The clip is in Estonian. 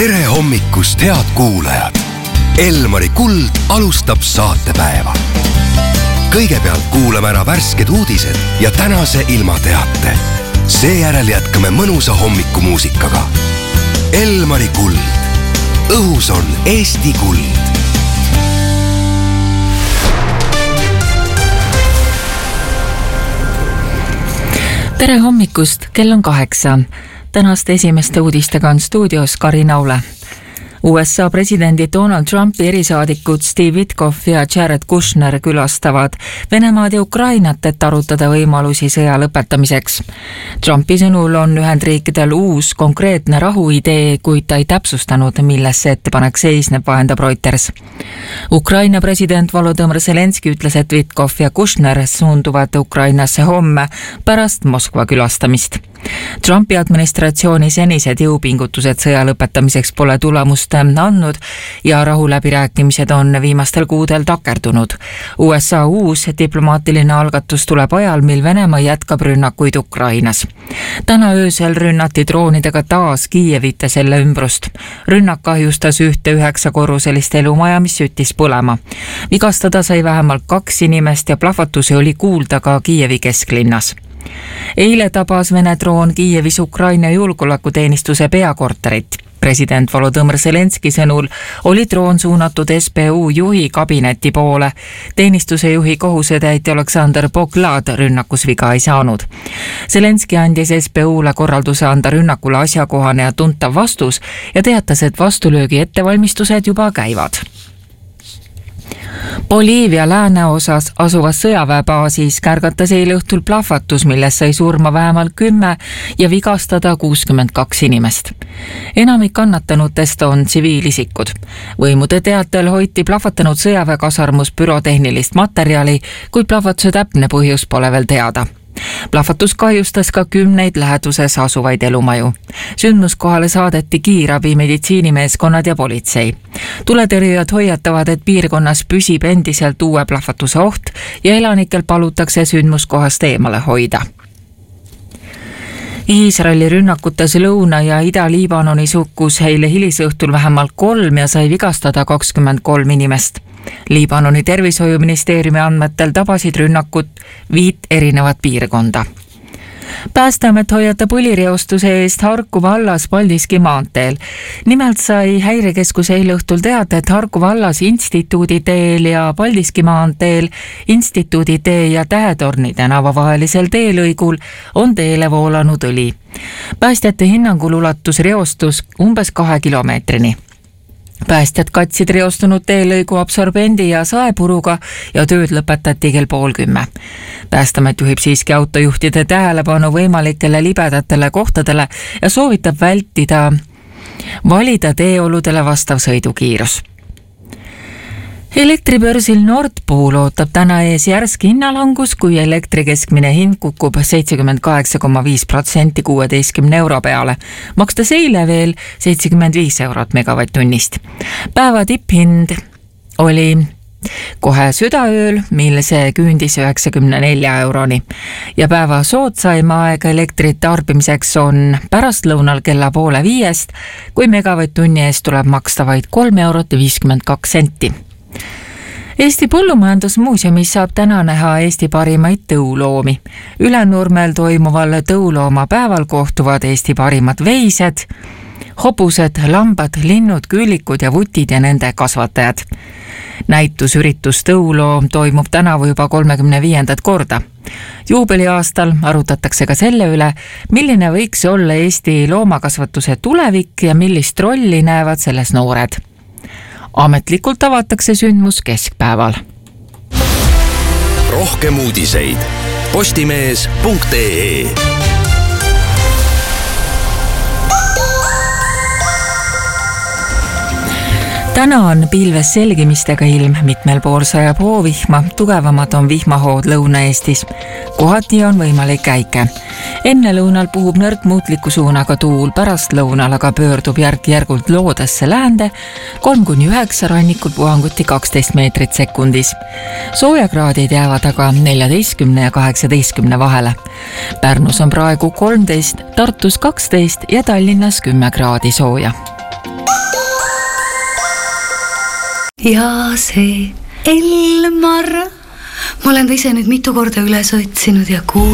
Tere hommikust, head kuulajad! Elmari Kuld alustab saatepäeva. Kõigepealt kuulame ära värsked uudised ja tänase ilmateate. Seejärel jätkame mõnusa hommikumuusikaga. Elmari Kuld. Õhus on Eesti kuld. Tere hommikust, kell on 8. Tänaste esimeste uudistega on stuudios Karin Aule. USA presidendi Donald Trumpi erisaadikud Steve Witkoff ja Jared Kushner külastavad Venemaad ja Ukrainat, et arutada võimalusi sõja lõpetamiseks. Trumpi sõnul on Ühendriikidel uus konkreetne rahuidee, kuid ta ei täpsustanud, milles see ettepanek seisneb, vahendab Reuters. Ukraina president Volodõmõr Zelenski ütles, et Witkoff ja Kushner suunduvad Ukrainasse homme pärast Moskva külastamist. Trumpi administratsiooni senised jõupingutused sõja lõpetamiseks pole tulemust andnud ja rahuläbirääkimised on viimastel kuudel takerdunud. USA uus diplomaatiline algatus tuleb ajal, mil Venemaa jätkab rünnakuid Ukrainas. Täna öösel rünnati droonidega taas Kiievit ja selle ümbrust. Rünnak kahjustas ühte 9-korruselist elumaja, mis süttis põlema. Vigastada sai vähemalt 2 inimest ja plahvatusi oli kuulda ka Kiievi kesklinnas. Eile tabas Vene droon Kiievis Ukraina julgeolekuteenistuse peakorterit. President Volodõmõr Zelenski sõnul oli droon suunatud SBU juhi kabineti poole. Teenistuse juhi kohusetäitja Oleksandr Poklad rünnakus viga ei saanud. Zelenski andis SBU-le korralduse anda rünnakule asjakohane ja tuntav vastus ja teatas, et vastulöögi ettevalmistused juba käivad. Boliivia lääneosas asuvas sõjaväebaasis kärgatas eile õhtul plahvatus, milles sai surma vähemalt 10 ja vigastada 62 inimest. Enamik kannatanutest on tsiviilisikud. Võimude teatel hoiti plahvatanud sõjaväekasarmus bürotehnilist materjali, kuid plahvatuse täpne põhjus pole veel teada. Plahvatus kahjustas ka 10 läheduses asuvaid elumaju. Sündmuskohale saadeti kiirabi, meditsiinimeeskonnad ja politsei. Tuletõrjujad hoiatavad, et piirkonnas püsib endiselt uue plahvatuse oht ja elanikel palutakse sündmuskohast eemale hoida. Iisraeli rünnakutes Lõuna- ja Ida-Liibanonis hukkus eile hilisõhtul vähemalt 3 ja sai vigastada 23 inimest. Liibanoni tervishoiuministeeriumi andmetel tabasid rünnakut 5 erinevat piirkonda. Päästeamet hoiatab õlireostuse eest Harku vallas Paldiski maanteel. Nimelt sai häirekeskus eile õhtul teada, et Harku vallas Instituudi teel ja Paldiski maanteel Instituudi tee ja Tähetorni tänava vahelisel teelõigul on teele voolanud õli. Päästjate hinnangul ulatus reostus umbes 2 kilomeetrini. Päästjad katsid reostunud teelõigu absorbendi ja saepuruga ja tööd lõpetati kell 9:30. Päästeamet juhib siiski autojuhtide tähelepanu võimalikele libedatele kohtadele ja soovitab valida teeoludele vastav sõidukiirus. Elektribörsil Nord Pool ootab täna ees järsk hinnalangus, kui elektri keskmine hind kukub 78,5% 16 euro peale, makstes eile veel 75 eurot megavatt-tunnist. Päeva tipphind oli kohe südaööl, mil see küündis 94 euroni. Ja päeva soodsaima aega elektrit tarbimiseks on pärastlõunal kella 4:30, kui megavatt-tunni eest tuleb maksta vaid 3 eurot ja 52 senti. Eesti Põllumajandusmuuseumis saab täna näha Eesti parimaid tõuloomi. Ülenurmel toimuval tõuloomapäeval kohtuvad Eesti parimad veised, hobused, lambad, linnud, küülikud ja vutid ja nende kasvatajad. Näitusüritus Tõuloom toimub tänavu juba 35. korda. Juubeliaastal arutatakse ka selle üle, milline võiks olla Eesti loomakasvatuse tulevik ja millist rolli näevad selles noored. Ametlikult avatakse sündmus keskpäeval. Rohkem uudiseid postimees.ee. Täna on pilves selgimistega ilm, mitmel pool sajab hoovihma, tugevamad on vihmahood Lõuna-Eestis. Kohati on võimalik käike. Enne lõunal puhub nõrk muutliku suunaga tuul, pärast lõunal aga pöördub järk-järgult loodesse läände, 3-9 rannikul puhanguti 12 meetrit sekundis. Soojakraadid jäävad aga 14 ja 18 vahele. Pärnus on praegu 13, Tartus 12 ja Tallinnas 10 kraadi sooja. ja see Elmar. Ma olen ta ise nüüd mitu korda üles otsinud ja